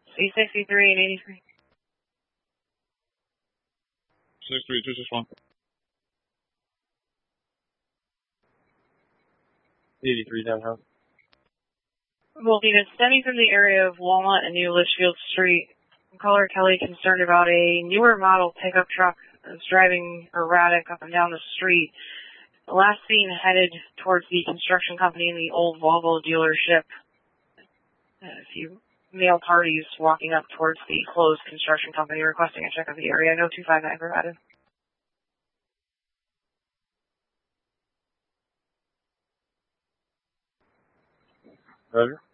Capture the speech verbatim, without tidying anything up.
C sixty-three and eighty-three. six three two six one. eighty-three downtown. Both units stemming from the area of Walnut and New Litchfield Street. Caller Kelly concerned about a newer model pickup truck that's driving erratic up and down the street. Last seen headed towards the construction company in the old Volvo dealership. A few male parties walking up towards the closed construction company requesting a check of the area. No two five nine provided. Roger.